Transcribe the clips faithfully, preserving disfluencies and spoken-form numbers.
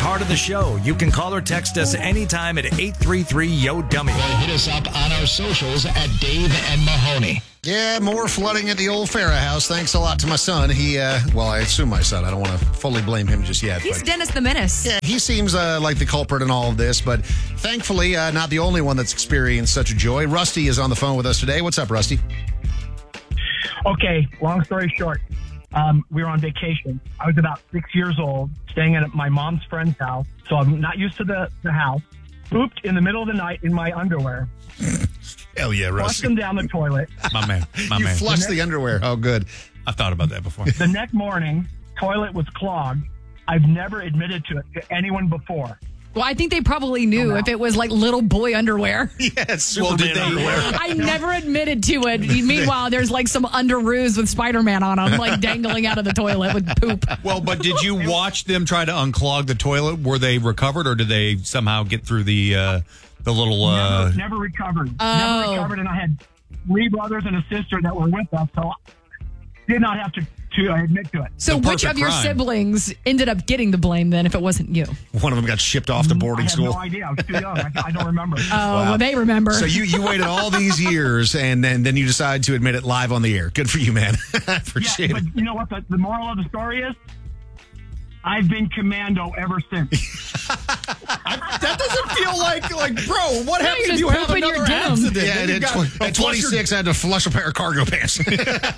part of the show. You can call or text us anytime at eight three three, Y O, dummy. Or hit us up on our socials at Dave and Mahoney. Yeah, more flooding at the old Farrah house. Thanks a lot to my son. He, uh, well, I assume my son. I don't want to fully blame him just yet. He's but, Dennis the Menace. Yeah, he seems uh, like the culprit in all of this, but thankfully uh, not the only one that's experienced such a joy. Rusty is on the phone with us today. What's up, Rusty? Okay, long story short, um, we were on vacation. I was about six years old, staying at my mom's friend's house, so I'm not used to the, the house. Pooped in the middle of the night in my underwear. Hell yeah, Flushed Rusty. them down the toilet. My man. My you man. flushed The the underwear. Oh, good. I've thought about that before. The next morning, toilet was clogged. I've never admitted to it to anyone before. Well, I think they probably knew if it was like little boy underwear. Yes, Well, Superman did they- underwear. I never admitted to it. Meanwhile, there's like some underoos with Spider-Man on them, like dangling out of the toilet with poop. Well, but did you watch them try to unclog the toilet? Were they recovered, or did they somehow get through the uh, the little? Uh... Never, never recovered. Oh. Never recovered, and I had three brothers and a sister that were with us, so I did not have to, to admit to it. So The which perfect of your crime. siblings ended up getting the blame then if it wasn't you? One of them got shipped off to I boarding have school. no idea. I was too young. I, I don't remember. Oh, well, they remember. So you, you waited all these years, and then, then you decide to admit it live on the air. Good for you, man. I yeah, appreciate but it. you know what the, the moral of the story is? I've been commando ever since. That doesn't feel like like, bro. What No, happens you if just you have poop in your another denim. accident? Yeah, Then and you at, got tw- a at twenty-six, I had to flush a pair of cargo pants. Hey,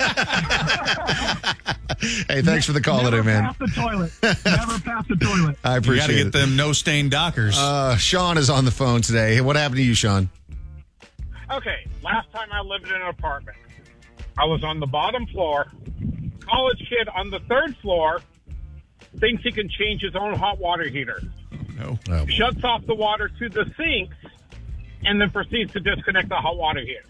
thanks for the call Never today, man. pass the toilet. Never pass the toilet. I You appreciate got to get it. them no stain Dockers. Uh, Sean is on the phone today. Hey, what happened to you, Sean? Okay, last time I lived in an apartment, I was on the bottom floor. College kid on the third floor thinks he can change his own hot water heater. no. Oh, Shuts off the water to the sinks and then proceeds to disconnect the hot water heater.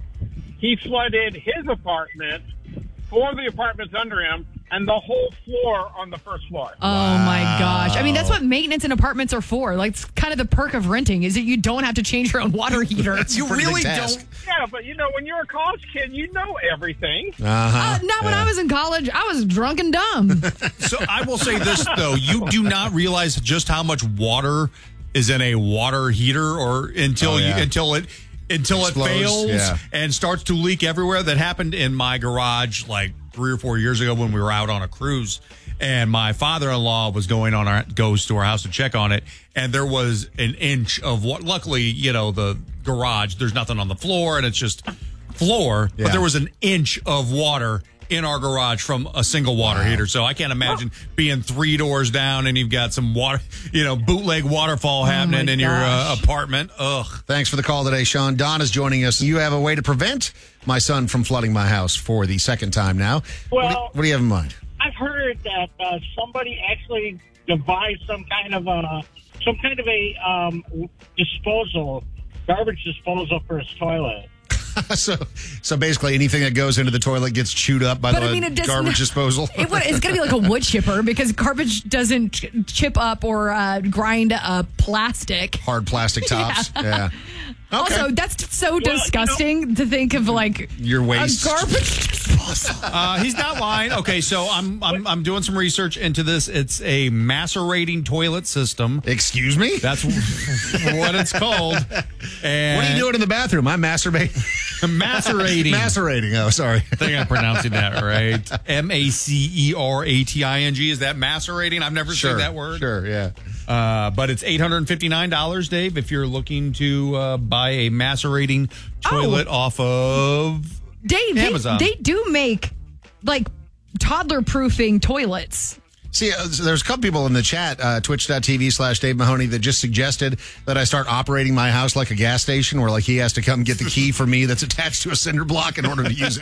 He flooded his apartment, four of the apartments under him, and the whole floor on the first floor. Oh my gosh. I mean, that's what maintenance in apartments are for. Like, it's kind of the perk of renting is that you don't have to change your own water heater. That's a You pretty big really task. don't. Yeah, but you know, when you're a college kid, you know everything. Uh-huh. Uh, not when Yeah. I was in college. I was drunk and dumb. So I will say this though: you do not realize just how much water is in a water heater, or until Oh, yeah. you until it until Explodes, it fails yeah. and starts to leak everywhere. That happened in my garage like three or four years ago when we were out on a cruise, and my father-in-law was going on our goes to our house to check on it, and there was an inch of what. Luckily, you know, the garage, there's nothing on the floor, and it's just floor, Yeah. but there was an inch of water in our garage from a single water heater. So I can't imagine being three doors down and you've got some water, you know, bootleg waterfall happening my in your uh, gosh. apartment. Ugh. Thanks for the call today, Sean. Don is joining us. You have a way to prevent my son from flooding my house for the second time now. what, do, Well- what do you have in mind? I've heard that uh, somebody actually devised some kind of a some kind of a um, disposal, garbage disposal for his toilet. so, so basically, anything that goes into the toilet gets chewed up by But the I mean, it doesn't- garbage disposal. It would, it's going to be like a wood chipper because garbage doesn't ch- chip up or uh, grind up plastic. Hard plastic tops. Yeah. Okay. Also, that's so disgusting to think of like Your waste. a garbage disposal. Uh, he's not lying. Okay, so I'm, I'm I'm doing some research into this. It's a macerating toilet system. Excuse me? That's what it's called. And What are you doing in the bathroom? I'm masturbating. Macerating. Macerating. Oh, sorry. I think I'm pronouncing that right. M A C E R A T I N G. Is that macerating? I've never Sure. said that word. Sure, yeah. Uh, but it's eight hundred fifty-nine dollars, Dave, if you're looking to uh, buy a macerating toilet off of Dave, they, Amazon. they do make like toddler proofing toilets. See, uh, so there's a couple people in the chat, uh, twitch.tv slash Dave Mahoney, that just suggested that I start operating my house like a gas station where like he has to come get the key for me that's attached to a cinder block in order to use it.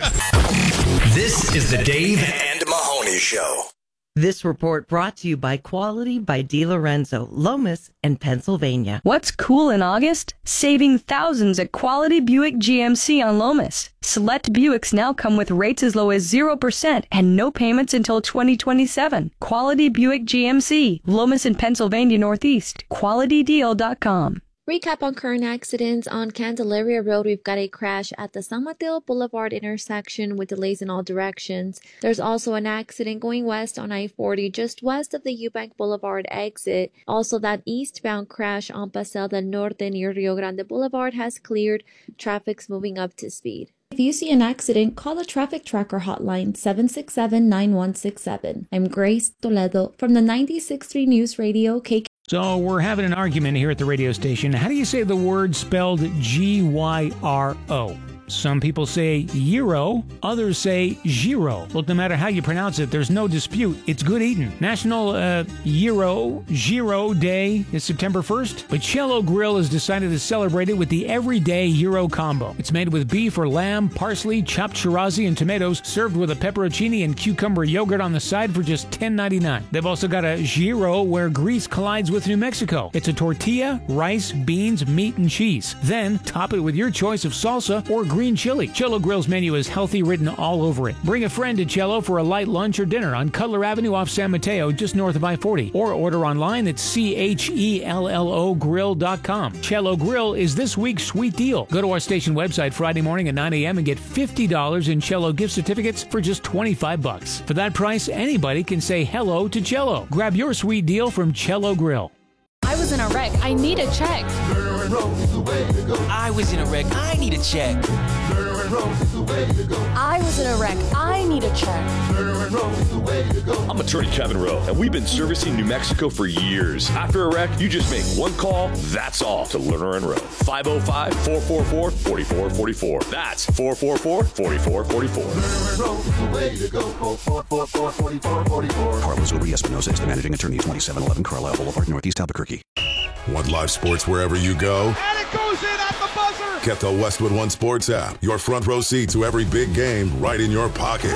This is the Dave and Mahoney Show. This report brought to you by Quality by DiLorenzo, Lomas, and Pennsylvania. What's cool in August? Saving thousands at Quality Buick G M C on Lomas. Select Buicks now come with rates as low as zero percent and no payments until twenty twenty-seven. Quality Buick G M C, Lomas in Pennsylvania Northeast. quality deal dot com. Recap on current accidents. On Candelaria Road, we've got a crash at the San Mateo Boulevard intersection with delays in all directions. There's also an accident going west on I forty just west of the Eubank Boulevard exit. Also, that eastbound crash on Paseo del Norte near Rio Grande Boulevard has cleared. Traffic's moving up to speed. If you see an accident, call the Traffic Tracker hotline seven six seven, nine one six seven. I'm Grace Toledo from the ninety-six point three News Radio K K. So we're having an argument here at the radio station. How do you say the word spelled G Y R O? Some people say gyro, others say gyro. Look, no matter how you pronounce it, there's no dispute. It's good eating. National uh, Gyro, Gyro Day is September first, but Cello Grill has decided to celebrate it with the Everyday Gyro Combo. It's made with beef or lamb, parsley, chopped Shirazi, and tomatoes, served with a pepperoncini and cucumber yogurt on the side for just ten ninety-nine. They've also got a gyro where grease collides with New Mexico. It's a tortilla, rice, beans, meat, and cheese. Then top it with your choice of salsa or green chili. Cello Grill's menu is healthy written all over it. Bring a friend to Cello for a light lunch or dinner on Cutler Avenue off San Mateo, just north of I forty. Or order online at C H E L L O grill dot com. Cello Grill is this week's sweet deal. Go to our station website Friday morning at nine a.m. and get fifty dollars in Cello gift certificates for just twenty-five bucks. For that price, anybody can say hello to Cello. Grab your sweet deal from Cello Grill. I was in a wreck. I need a check. I was in a wreck. I need a check. I was in a wreck. I need a check. I'm attorney Kevin Rowe, and we've been servicing New Mexico for years. After a wreck, you just make one call, that's all, to Lerner and Rowe. five oh five, four four four, four four four four. That's four four four, four four four four. Carlos Uber Espinosa is the managing attorney, twenty-seven eleven Carlisle Boulevard, Northeast Albuquerque. Want live sports wherever you go? And it goes in at the buzzer! Get the Westwood One Sports app. Your front row seat to every big game right in your pocket.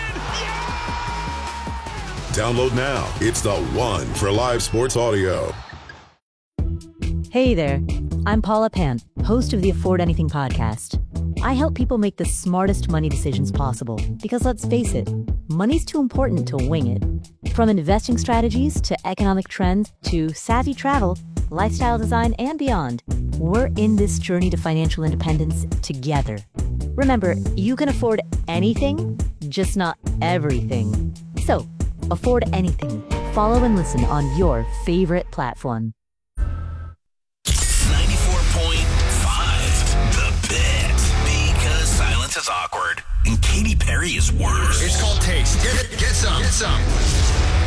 Yeah! Download now. It's the one for live sports audio. Hey there. I'm Paula Pant, host of the Afford Anything podcast. I help people make the smartest money decisions possible because, let's face it, money's too important to wing it. From investing strategies to economic trends to savvy travel, lifestyle design, and beyond, we're in this journey to financial independence together. Remember, you can afford anything, just not everything. So, afford anything. Follow and listen on your favorite platform. ninety-four point five The Bet. Because silence is awkward and Katy Perry is worse. It's called Taste. Get, get some. Get some.